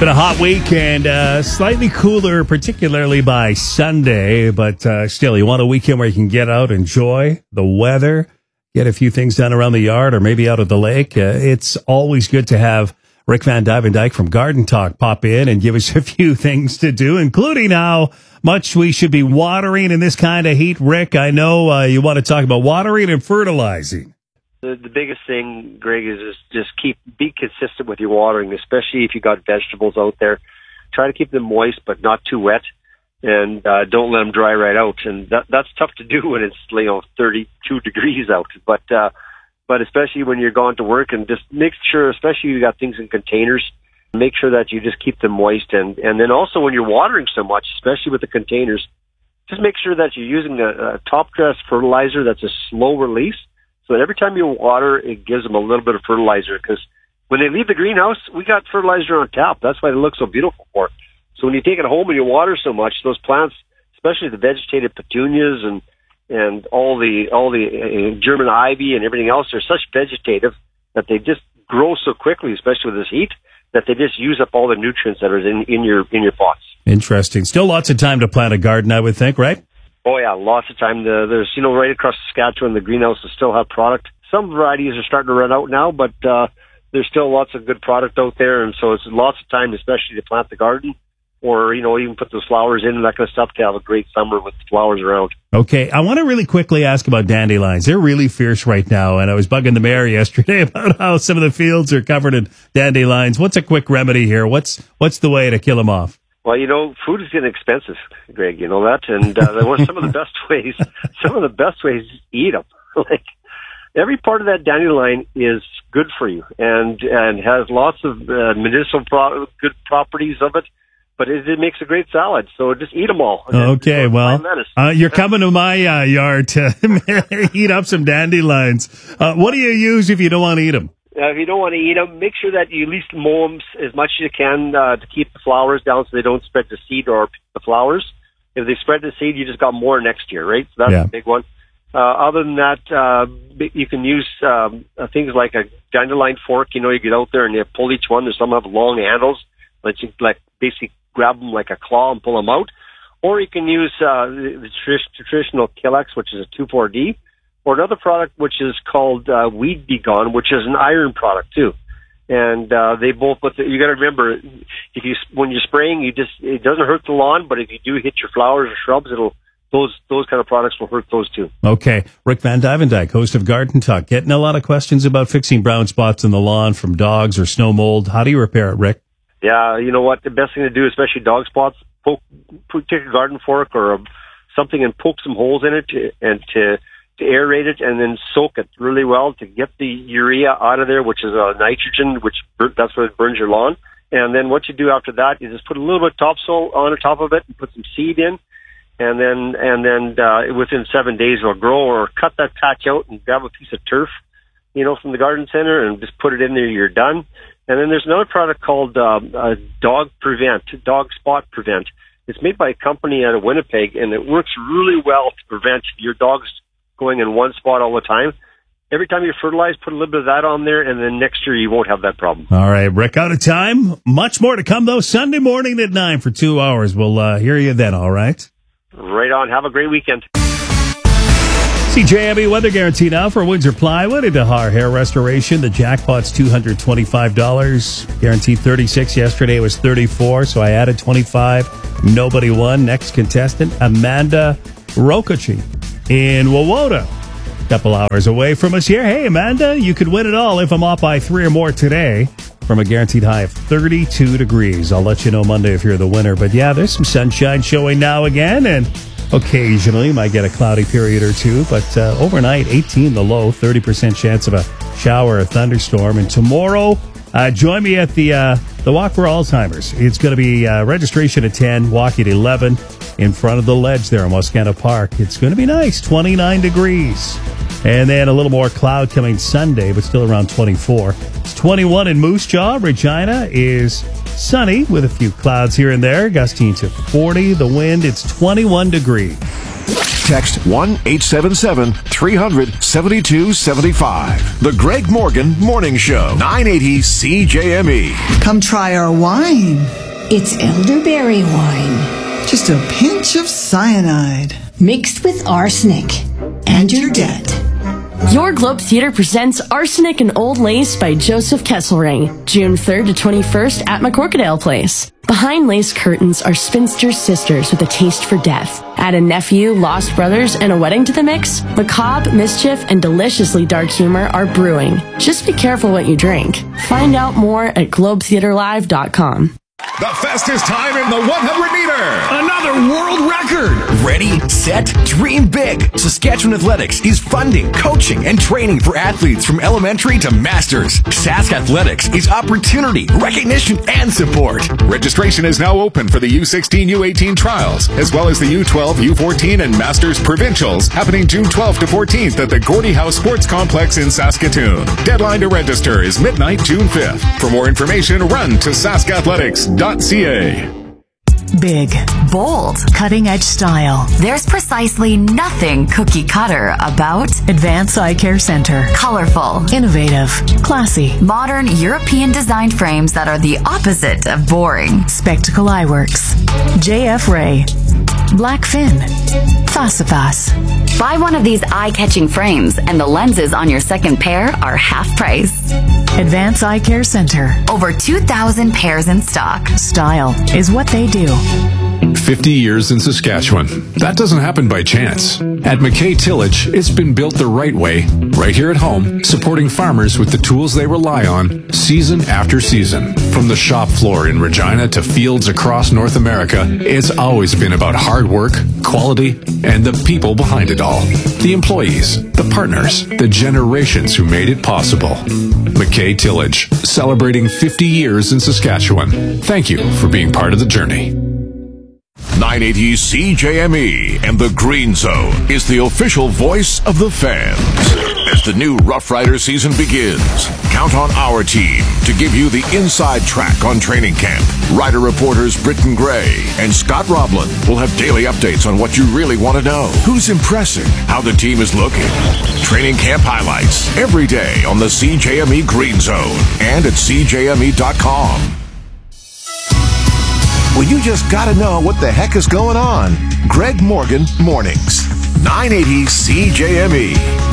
Been a hot week and slightly cooler, particularly by Sunday. But still, you want a weekend where you can get out, enjoy the weather, get a few things done around the yard or maybe out at the lake. It's always good to have Rick Van Dyke from Garden Talk pop in and give us a few things to do, including how much we should be watering in this kind of heat. Rick, I know you want to talk about watering and fertilizing. The biggest thing, Greg, is just be consistent with your watering, especially if you got vegetables out there. Try to keep them moist, but not too wet, and don't let them dry right out. And that's tough to do when it's 32 degrees out. But especially when you're going to work, and just make sure, especially if you got things in containers, make sure that you just keep them moist. And then also when you're watering so much, especially with the containers, just make sure that you're using a top dress fertilizer that's a slow release. So every time you water, it gives them a little bit of fertilizer, because when they leave the greenhouse, we got fertilizer on tap. That's why they look so beautiful for it. So when you take it home and you water so much, those plants, especially the vegetated petunias and all the German ivy and everything else, they're such vegetative that they just grow so quickly, especially with this heat, that they just use up all the nutrients that are in your pots. Interesting. Still lots of time to plant a garden, I would think, right? Oh, yeah, lots of time. There's, right across Saskatchewan, the greenhouses still have product. Some varieties are starting to run out now, but there's still lots of good product out there, and so it's lots of time, especially to plant the garden, or, even put those flowers in and that kind of stuff to have a great summer with the flowers around. Okay, I want to really quickly ask about dandelions. They're really fierce right now, and I was bugging the mayor yesterday about how some of the fields are covered in dandelions. What's a quick remedy here? What's the way to kill them off? Well, food is getting expensive, Greg. You know that, and there were some of the best ways. Some of the best ways to eat them. Like every part of that dandelion is good for you, and has lots of medicinal good properties of it. But it makes a great salad, so just eat them all. Okay, well, you're coming to my yard to eat up some dandelions. What do you use if you don't want to eat them? If you don't want to eat them, make sure that you at least mow them as much as you can to keep the flowers down so they don't spread the seed or the flowers. If they spread the seed, you just got more next year, right? So that's a big one. Other than that, you can use things like a dandelion fork. You get out there and you pull each one. There's some have long handles, but you basically grab them like a claw and pull them out. Or you can use the traditional Killex, which is a 2,4-D. Or another product which is called Weed Be Gone, which is an iron product too, and they both. But you got to remember, when you're spraying, it doesn't hurt the lawn, but if you do hit your flowers or shrubs, those kind of products will hurt those too. Okay, Rick Van Dyke, host of Garden Talk, getting a lot of questions about fixing brown spots in the lawn from dogs or snow mold. How do you repair it, Rick? Yeah, you know what? The best thing to do, especially dog spots, take a garden fork or something and poke some holes in it to aerate it, and then soak it really well to get the urea out of there, which is nitrogen, that's what burns your lawn. And then what you do after that is just put a little bit of topsoil on the top of it and put some seed in, and then within 7 days it'll grow. Or cut that patch out and grab a piece of turf, from the garden center, and just put it in there. You're done. And then there's another product called Dog Spot Prevent. It's made by a company out of Winnipeg, and it works really well to prevent your dogs going in one spot all the time. Every time you fertilize, put a little bit of that on there, and then next year you won't have that problem. All right, Rick, out of time. Much more to come, though. Sunday morning at 9 for 2 hours. We'll hear you then, all right? Right on. Have a great weekend. CJME weather guarantee now for Windsor Plywood and Dahar Hair Restoration. The jackpot's $225. Guaranteed 36. Yesterday it was 34, so I added 25. Nobody won. Next contestant, Amanda Rokochi in Wawota. A couple hours away from us here. Hey, Amanda, you could win it all if I'm off by 3 or more today from a guaranteed high of 32 degrees. I'll let you know Monday if you're the winner. But yeah, there's some sunshine showing now again, and occasionally you might get a cloudy period or two. But overnight, 18 the low, 30% chance of a shower or thunderstorm. And tomorrow, join me at the Walk for Alzheimer's. It's going to be registration at 10, walk at 11 in front of the ledge there in Wascana Park. It's going to be nice, 29 degrees. And then a little more cloud coming Sunday, but still around 24. It's 21 in Moose Jaw. Regina is sunny with a few clouds here and there, gusting to 40. The wind, it's 21 degrees. Text 1-877-300-7275. The Greg Morgan Morning Show, 980 CJME. Come try our wine. It's elderberry wine. Just a pinch of cyanide. Mixed with arsenic. And you're dead. Your Globe Theater presents Arsenic and Old Lace by Joseph Kesselring, June 3rd to 21st at McCorkadale Place. Behind lace curtains are spinster sisters with a taste for death. Add a nephew, lost brothers, and a wedding to the mix. Macabre, mischief, and deliciously dark humor are brewing. Just be careful what you drink. Find out more at globetheaterlive.com. The fastest time in the 100-meter. Another world record. Ready, set, dream big. Saskatchewan Athletics is funding, coaching, and training for athletes from elementary to masters. Sask Athletics is opportunity, recognition, and support. Registration is now open for the U16, U18 trials, as well as the U12, U14, and Masters Provincials, happening June 12th to 14th at the Gordie House Sports Complex in Saskatoon. Deadline to register is midnight, June 5th. For more information, run to saskathletics.ca. Big, bold, cutting-edge style. There's precisely nothing cookie cutter about Advance Eye Care Center. Colorful, Innovative, classy, modern European designed frames that are the opposite of boring. Spectacle Eyeworks, JF Ray, Blackfin, Fasifas. Buy one of these eye-catching frames and the lenses on your second pair are half price. Advance Eye Care Center. Over 2,000 pairs in stock. Style is what they do. 50 years in Saskatchewan. That doesn't happen by chance. At McKay Tillage, it's been built the right way, right here at home, supporting farmers with the tools they rely on season after season. From the shop floor in Regina to fields across North America, it's always been about hard work, quality, and the people behind it all. The employees, the partners, the generations who made it possible. McKay Tillage, celebrating 50 years in Saskatchewan. Thank you for being part of the journey. 980 CJME and the Green Zone is the official voice of the fans. As the new Rough Rider season begins, count on our team to give you the inside track on training camp. Rider reporters Britton Gray and Scott Roblin will have daily updates on what you really want to know. Who's impressing, how the team is looking. Training camp highlights every day on the CJME Green Zone and at CJME.com. Well, you just got to know what the heck is going on. Greg Morgan Mornings, 980 CJME.